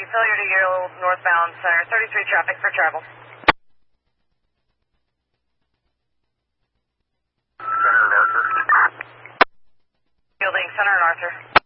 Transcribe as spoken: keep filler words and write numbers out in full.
failure to yield northbound center, thirty-three traffic for travel. Center and Arthur. Yielding center and Arthur.